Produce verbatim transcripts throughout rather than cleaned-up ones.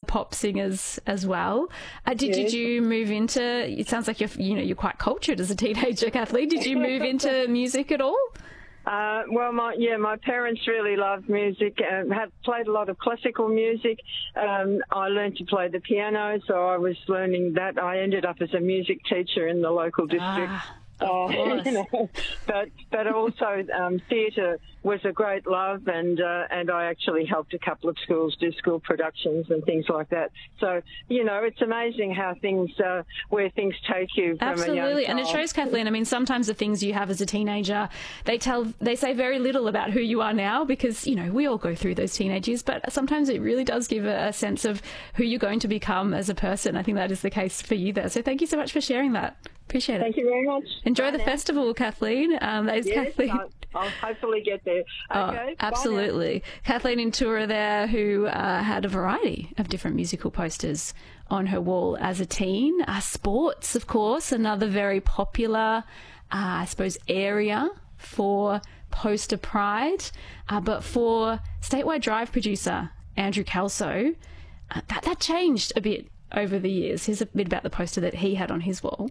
pop singers as well. Uh, did, Yes. did you move into, it sounds like you're, you know, you're quite cultured as a teenager, Kathleen. Did you move into music at all? Uh, well, my yeah, my parents really loved music. Uh, have played a lot of classical music. Um, I learned to play the piano, so I was learning that. I ended up as a music teacher in the local district. Ah, Uh, course. you know, but but also um, theatre was a great love, and uh, and I actually helped a couple of schools do school productions and things like that. So you know, it's amazing how things uh, where things take you. From Absolutely, a young and it child. shows, Kathleen. I mean, sometimes the things you have as a teenager, they tell, they say very little about who you are now, because you know we all go through those teenage years. But sometimes it really does give a, a sense of who you're going to become as a person. I think that is the case for you there. So thank you so much for sharing that. Appreciate it. Thank you very much. Enjoy Bye the now. festival, Kathleen. Um, that is Yes, Kathleen. I'll, I'll hopefully get there. Oh, Okay. bye now. absolutely. Kathleen Intura there, who uh, had a variety of different musical posters on her wall as a teen. Uh, sports, of course, another very popular, uh, I suppose, area for poster pride. Uh, but for Statewide Drive producer Andrew Kelso, uh, that, that changed a bit over the years. Here's a bit about the poster that he had on his wall.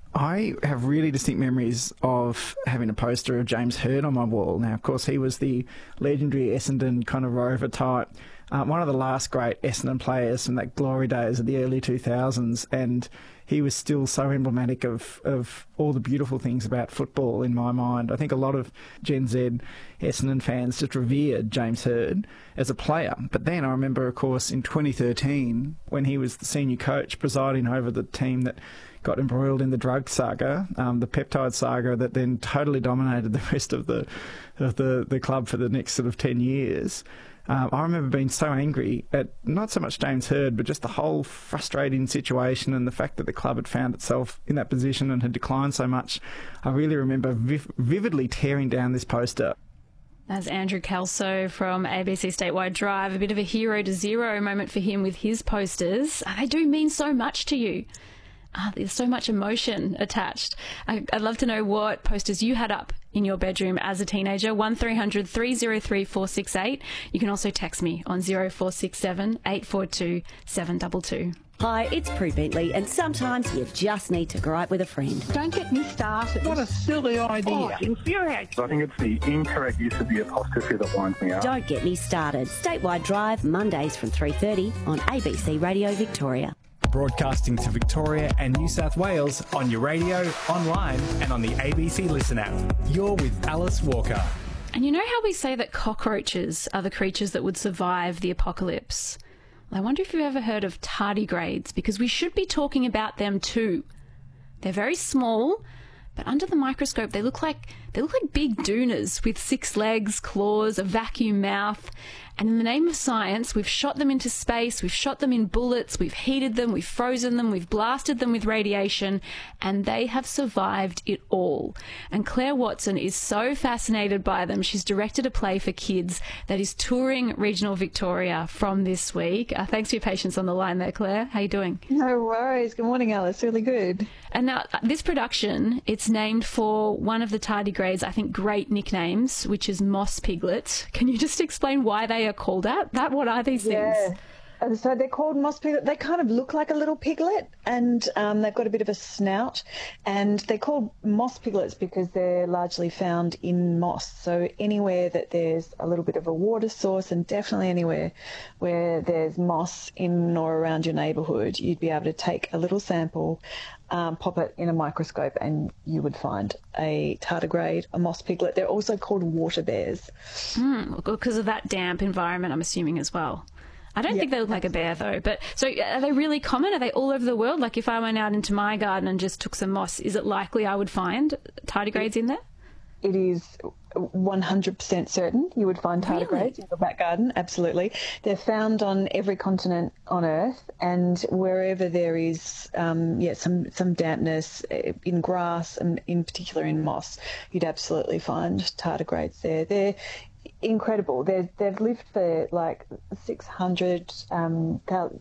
I have really distinct memories of having a poster of James Hird on my wall. Now, of course, he was the legendary Essendon kind of rover type, uh, one of the last great Essendon players from that glory days of the early two thousands, and he was still so emblematic of, of all the beautiful things about football in my mind. I think a lot of Gen Z Essendon fans just revered James Hird as a player. But then I remember, of course, in twenty thirteen, when he was the senior coach presiding over the team that got embroiled in the drug saga, um, the peptide saga that then totally dominated the rest of the of the, the club for the next sort of ten years. Um, I remember being so angry at not so much James Hird, but just the whole frustrating situation and the fact that the club had found itself in that position and had declined so much. I really remember viv- vividly tearing down this poster. That's Andrew Kelso from A B C Statewide Drive. A bit of a hero to zero moment for him with his posters. They do mean so much to you. Uh, there's so much emotion attached. I, I'd love to know what posters you had up in your bedroom as a teenager. one three hundred three oh three four six eight. You can also text me on oh four six seven eight four two seven two two. Hi, it's Prue Bentley, and sometimes you just need to gripe with a friend. Don't get me started. What a silly idea. Oh, it infuriates. I think it's the incorrect use of the apostrophe that winds me up. Don't get me started. Statewide Drive, Mondays from three thirty on A B C Radio Victoria. Broadcasting to Victoria and New South Wales on your radio, online and on the A B C Listen app. You're with Alice Walker. And you know how we say that cockroaches are the creatures that would survive the apocalypse? Well, I wonder if you've ever heard of tardigrades, because we should be talking about them too. They're very small, but under the microscope they look like they look like big doonas with six legs, claws, a vacuum mouth. And in the name of science, we've shot them into space, we've shot them in bullets, we've heated them, we've frozen them, we've blasted them with radiation, and they have survived it all. And Claire Watson is so fascinated by them, she's directed a play for kids that is touring regional Victoria from this week. Uh, thanks for your patience on the line there, Claire. How are you doing? No worries. Good morning, Alice. Really good. And now, uh, this production, it's named for one of the tardigrades, I think, great nicknames, which is Moss Piglet. Can you just explain why they are called that? That what are these Yeah. things? Uh, So they're called moss piglet. They kind of look like a little piglet, and um, they've got a bit of a snout. And they're called moss piglets because they're largely found in moss. So anywhere that there's a little bit of a water source, and definitely anywhere where there's moss in or around your neighbourhood, you'd be able to take a little sample, um, pop it in a microscope, and you would find a tardigrade, a moss piglet. They're also called water bears. Mm, because of that damp environment, I'm assuming, as well. I don't Yeah, think they look like a bear, though. But so are they really common? Are they all over the world? Like if I went out into my garden and just took some moss, is it likely I would find tardigrades in there? It is one hundred percent certain you would find tardigrades Really? in your back garden. Absolutely. They're found on every continent on Earth, and wherever there is um, yeah, some, some dampness eh, in grass, and in particular in moss, you'd absolutely find tardigrades there. They're incredible. They're, they've lived for like six hundred um,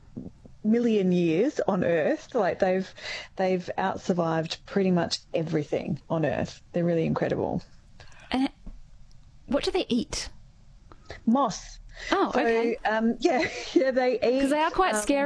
million years on Earth. Like they've they've outsurvived pretty much everything on Earth. They're really incredible. And what do they eat? Moss. Oh, So, okay. um, yeah, yeah, they eat. Because they are quite um, scary.